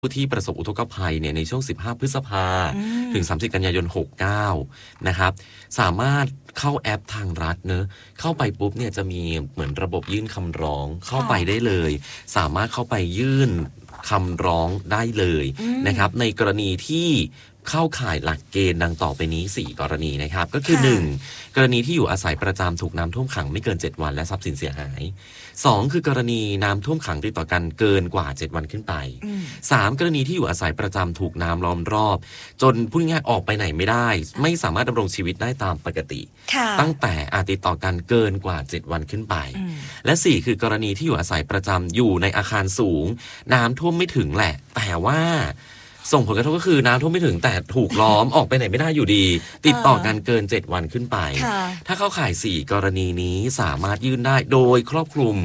ผู้ที่ประสบอุทกภัยเนี่ยในช่วง15พฤษภาถึง30กันยายน69นะครับสามารถเข้าแอปทางรัฐเนอะเข้าไปปุ๊บเนี่ยจะมีเหมือนระบบยื่นคำร้องเข้าไปได้เลยสามารถเข้าไปยื่นคำร้องได้เลยนะครับในกรณีที่เข้าข่ายหลักเกณฑ์ดังต่อไปนี้4กรณีนะครับก็คือ1กรณีที่อยู่อาศัยประจำถูกน้ำท่วมขังไม่เกิน7วันและทรัพย์สินเสียหาย2คือกรณีน้ำท่วมขังติดต่อกันเกินกว่า7วันขึ้นไป3กรณีที่อยู่อาศัยประจำถูกน้ำล้อมรอบจนพูดง่ายออกไปไหนไม่ได้ไม่สามารถดำรงชีวิตได้ตามปกติตั้งแต่ติดต่อกันเกินกว่า7วันขึ้นไปและ4คือกรณีที่อยู่อาศัยประจำอยู่ในอาคารสูงน้ำท่วมไม่ถึงแหละแต่ว่าส่งผลกระทบก็คือน้ำท่วมไม่ถึงแต่ถูกล้อมออกไปไหนไม่ได้อยู่ดีติดต่อกันเกิน7วันขึ้นไปถ้าเข้าข่าย4กรณีนี้สามารถยื่นได้โดยครอบคลุม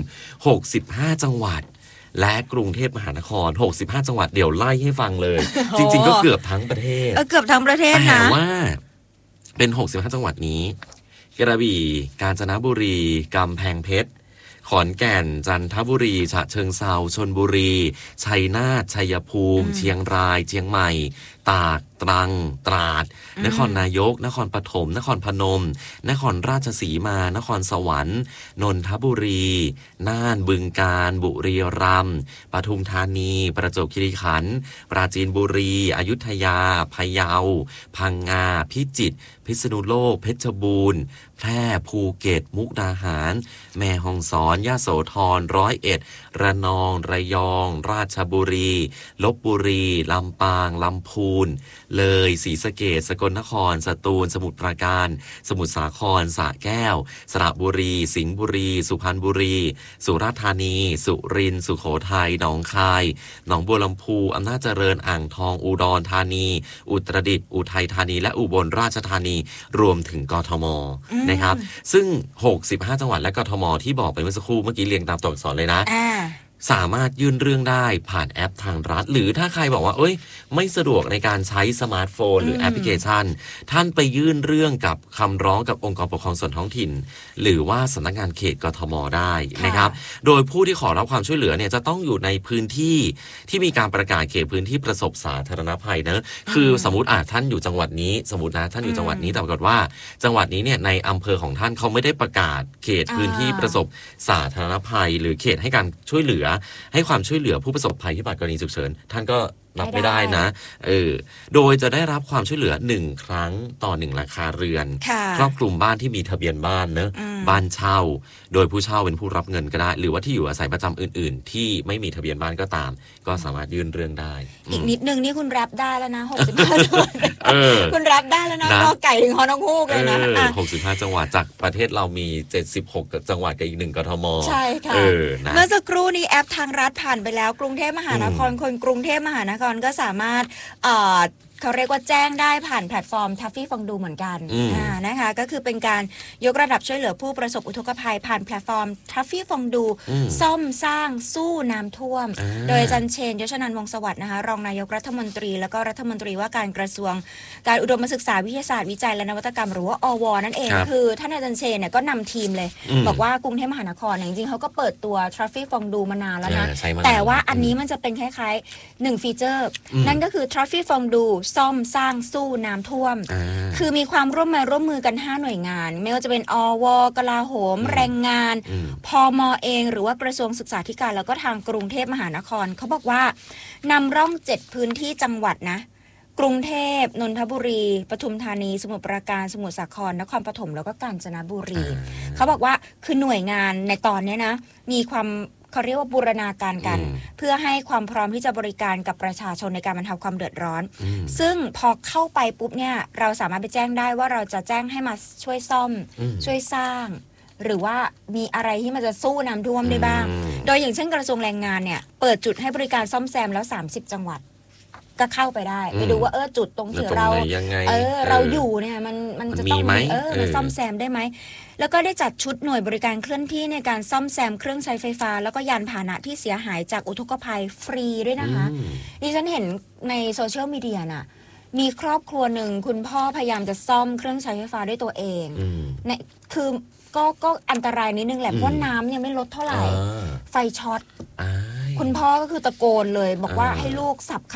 65จังหวัดและกรุงเทพมหานคร65จังหวัดเดี๋ยวไล่ให้ฟังเลยจริงๆก็เกือบทั้งประเทศเกือบทั้งประเทศนะแต่ว่าเป็น65จังหวัดนี้กระบี่กาญจนบุรีกำแพงเพชรขอนแก่นจันทบุรีฉะเชิงเทราชลบุรีชัยนาทชัยภูมิเชียงรายเชียงใหม่ตากตรังตราดนครนายกนครปฐมนครพนมนครราชสีมานครสวรรค์นนทบุรีน่านบึงกาฬบุรีรัมย์ปทุมธานีประจวบคีรีขันธ์ปราจีนบุรีอยุธยาพะเยาพังงาพิจิตรพิษณุโลกเพชรบูรณ์แพร่ภูเก็ตมุกดาหารแม่ฮ่องสอนยโสธร101ระนองระยองราชบุรีลพบุรีลำปางลำพูนเลยศรีสะเกษสกลนครสตูลสมุทรปราการสมุทรสาครสระแก้วสระบุรีสิงห์บุรีสุพรรณบุรีสุราษฎร์ธานีสุรินทร์สุโขทัยหนองคายหนองบัวลำพูอำนาจเจริญอ่างทองอุดรธานีอุตรดิตถ์อุทัยธานีและอุบลราชธานีรวมถึงกทมนะครับซึ่ง65จังหวัดและกทมที่บอกไปเมื่อสักครู่เมื่อกี้เรียงตามตัวอักษรเลยนะสามารถยื่นเรื่องได้ผ่านแอปทางรัฐหรือถ้าใครบอกว่าไม่สะดวกในการใช้สมาร์ทโฟนหรือแอปพลิเคชันท่านไปยื่นเรื่องกับคำร้องกับองค์กรปกครองส่วนท้องถิ่นหรือว่าสำนักงานเขตกทมได้นะครับโดยผู้ที่ขอรับความช่วยเหลือเนี่ยจะต้องอยู่ในพื้นที่ที่มีการประกาศเขตพื้นที่ประสบสาธารณภัยนะคือสมมติท่านอยู่จังหวัดนี้สมมตินะท่านอยู่จังหวัดนี้แต่ปรากฏว่าจังหวัดนี้เนี่ยในอำเภอของท่านเขาไม่ได้ประกาศเขตพื้นที่ประสบสาธารณภัยหรือเขตให้การช่วยเหลือให้ความช่วยเหลือผู้ประสบภัยพิบัติกรณีฉุกเฉินท่านก็รับไม่ได้นะโดยจะได้รับความช่วยเหลือ1ครั้งต่อ1หลังคาเรือนครอบคลุมบ้านที่มีทะเบียนบ้านเนอะบ้านเช่าโดยผู้เช่าเป็นผู้รับเงินก็ได้หรือว่าที่อยู่อาศัยประจำอื่นๆที่ไม่มีทะเบียนบ้านก็ตามก็สามารถยื่นเรื่องได้อีกนิดนึงนี่คุณรับได้แล้วนะ65จังหวัดคุณรับได้แล้วนะก็ไก่ถึงฮอนกฮูกเลยนะ 65จังหวัดจากประเทศเรามี76จังหวัดกับอีก1กทมใช่ค่ะเมื่อสักครู่นี้แอปทางรัฐผ่านไปแล้วกรุงเทพมหานครคนกรุงเทพมหานครก็สามารถเขาเรียกว่าแจ้งได้ผ่านแพลตฟอร์มทัฟฟี่ฟองดูเหมือนกันนะคะก็คือเป็นการยกระดับช่วยเหลือผู้ประสบอุทกภัยผ่านแพลตฟอร์มทัฟฟี่ฟองดูซ่อมสร้างสู้น้ำท่วมโดยอาจารย์เชนยศนันท์วงศ์สวัสดิ์นะคะรองนายกรัฐมนตรีแล้วก็รัฐมนตรีว่าการกระทรวงการอุดมศึกษาวิทยาศาสตร์วิจัยและนวัตกรรมหรือว่าอวนั่นเองคือท่านอาจารย์เชนเนี่ยก็นำทีมเลยบอกว่ากรุงเทพมหานครจริงๆเขาก็เปิดตัวทัฟฟี่ฟองดูมานานแล้วนะแต่ว่าอันนี้มันจะเป็นคล้ายๆ1ฟีเจอร์นั่นก็คือทัฟฟี่ฟองดูซ่อมสร้างสู้น้ำท่วมคือมีความร่วมมือกัน5หน่วยงานไม่ว่าจะเป็นอวกลาโหมแรงงานพมเองหรือว่ากระทรวงศึกษาธิการแล้วก็ทางกรุงเทพมหานครเขาบอกว่านำร่อง7พื้นที่จังหวัดนะกรุงเทพนนทบุรีปทุมธานีสมุทรปราการสมุทรสาครนครปฐมแล้วก็กาญจนบุรีเขาบอกว่าคือหน่วยงานในตอนนี้นะมีความเขาเรียกว่าบูรณาการกันเพื่อให้ความพร้อมที่จะบริการกับประชาชนในการบรรเทาความเดือดร้อนซึ่งพอเข้าไปปุ๊บเนี่ยเราสามารถไปแจ้งได้ว่าเราจะแจ้งให้มาช่วยซ่อมช่วยสร้างหรือว่ามีอะไรที่มันจะสู้น้ำท่วมได้บ้างโดยอย่างเช่นกระทรวงแรงงานเนี่ยเปิดจุดให้บริการซ่อมแซมแล้ว30จังหวัดก็เข้าไปได้ไปดูว่าจุดตรงที่เราเราอยู่เนี่ยมันจะต้องมันซ่อมแซมได้ไหมแล้วก็ได้จัดชุดหน่วยบริการเคลื่อนที่ในการซ่อมแซมเครื่องใช้ไฟฟ้าแล้วก็ยานพาหนะที่เสียหายจากอุทกภัยฟรีด้วยนะคะดิฉันเห็นในโซเชียลมีเดียน่ะมีครอบครัวหนึ่งคุณพ่อพยายามจะซ่อมเครื่องใช้ไฟฟ้าด้วยตัวเองคือก็อันตรายนิดนึงแหละเพราะน้ำยังไม่ลดเท่าไหร่ไฟช็อตคุณพ่อก็คือตะโกนเลยบอกว่าให้ลูกสับ